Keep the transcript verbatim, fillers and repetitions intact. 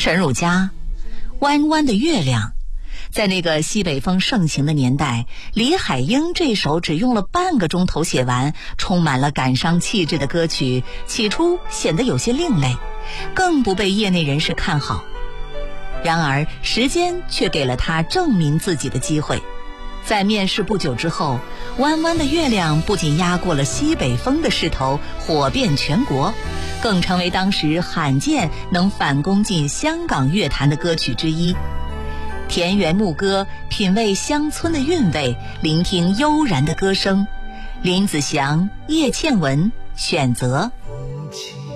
陈汝佳，弯弯的月亮。在那个西北风盛行的年代，李海英这首只用了半个钟头写完，充满了感伤气质的歌曲，起初显得有些另类，更不被业内人士看好。然而时间却给了他证明自己的机会。在面试不久之后，弯弯的月亮不仅压过了西北风的势头，火遍全国，更成为当时罕见能反攻进香港乐坛的歌曲之一。田园牧歌，品味乡村的韵味，聆听悠然的歌声。林子祥、叶倩文选择。